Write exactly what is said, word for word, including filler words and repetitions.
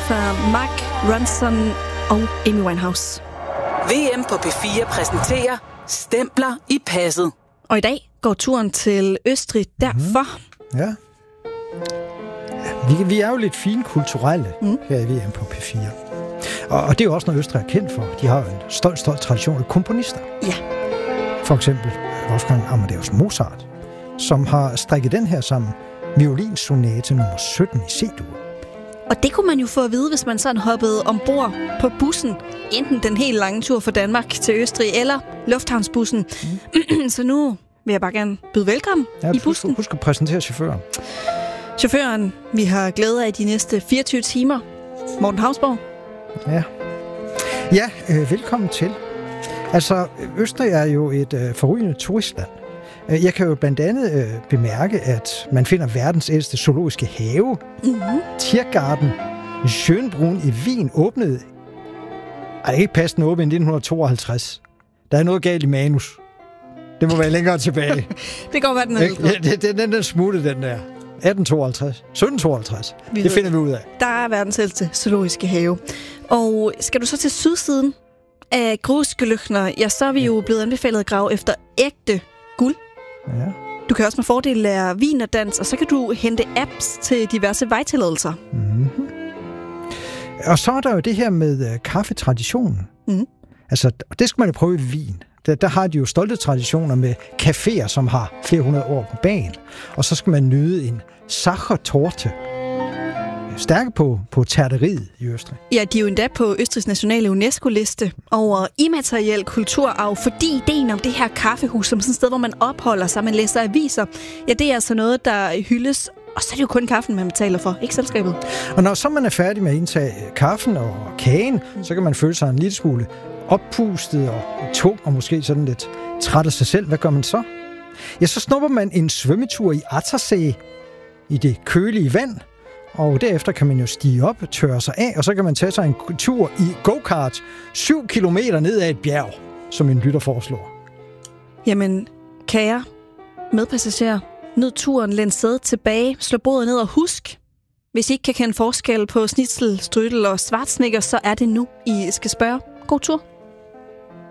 fra Mark Ronson og Amy Winehouse. V M på P fire præsenterer Stempler i passet. Og i dag går turen til Østrig derfor. Mm. Ja. Vi, vi er jo lidt fine kulturelle mm. her i V M på P fire. Og, og det er jo også noget, Østrig er kendt for. De har jo en stolt, stolt tradition af komponister. Ja. For eksempel Wolfgang Amadeus Mozart, som har strikket den her sammen. Violinsonate nummer sytten i C-dur. Og det kunne man jo få at vide, hvis man sådan hoppede ombord på bussen. Enten den helt lange tur fra Danmark til Østrig, eller lufthavnsbussen. Mm. Så nu vil jeg bare gerne byde velkommen ja, i bussen. Husk, husk at præsentere chaufføren. Chaufføren, vi har glæde af de næste fireogtyve timer. Morten Hausborg. Ja, ja øh, velkommen til. Altså, Østrig er jo et øh, forrygende turistland. Jeg kan jo blandt andet øh, bemærke, at man finder verdens ældste zoologiske have. Mm-hmm. Tiergarten Schönbrunn i Wien åbnede. Ej, ikke passende åbent i nitten tooghalvtreds. Der er noget galt i manus. Det må være længere tilbage. Det går være den ældre. Ja, den, den, den smutte, den der. atten tooghalvtreds. sytten tooghalvtreds. Det finder vi ud af. Der er verdens ældste zoologiske have. Og skal du så til sydsiden af Grusgeløchner, ja, så er vi jo blevet anbefalet at grave efter ægte guld. Ja. Du kan også med fordel lære wienerdansk, og så kan du hente apps til diverse vejtilladelser. Mm-hmm. Og så er der jo det her med uh, kaffetraditionen. Mm. Altså, det skal man jo prøve i Wien. Der, der har de jo stolte traditioner med caféer, som har flere hundrede år på bagen. Og så skal man nyde en Sachertorte. Stærke på, på terteriet i Østrig. Ja, de er jo endda på Østrigs nationale UNESCO-liste over immateriel kulturarv, fordi ideen om det her kaffehus, som sådan et sted, hvor man opholder sig, man læser aviser, ja, det er altså noget, der hyldes. Og så er det jo kun kaffen, man betaler for, ikke selskabet. Og når så man er færdig med at indtage kaffen og kagen, mm. så kan man føle sig en lille smule oppustet og tung, og måske sådan lidt træt af sig selv. Hvad gør man så? Ja, så snupper man en svømmetur i Attersee i det kølige vand, og derefter kan man jo stige op, tørre sig af, og så kan man tage sig en tur i go-kart syv kilometer ned ad et bjerg, som en lytter foreslår. Jamen, kære medpassagerer, nyd turen, læn sædet tilbage, slå bordet ned og husk, hvis I ikke kan kende forskel på schnitzel, strudel og schwarzsnickers, så er det nu, I skal spørge. God tur.